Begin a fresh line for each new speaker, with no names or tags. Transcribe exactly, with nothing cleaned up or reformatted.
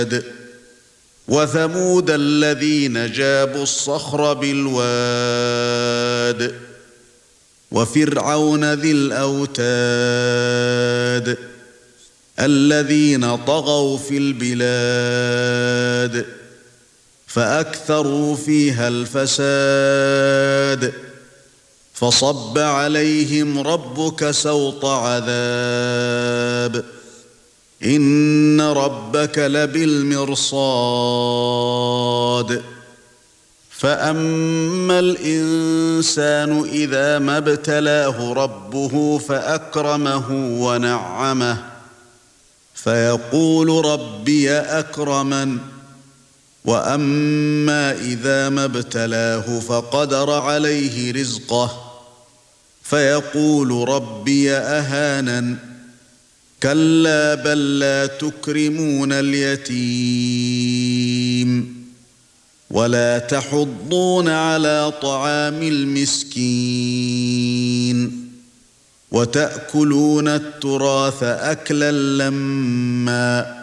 وثمود الذين جابوا الصخر بالواد وفرعون ذي الأوتاد الذين طغوا في البلاد فأكثروا فيها الفساد فصب عليهم ربك سوط عذاب إن ربك لبالمرصاد فأما الإنسان إذا ما ابتلاه ربه فأكرمه ونعمه فيقول ربي أكرمن وأما إذا ما ابتلاه فقدر عليه رزقه فيقول ربي أهانن كلا بل لا تكرمون اليتيم ولا تحضون على طعام المسكين وتأكلون التراث أكلا لمّا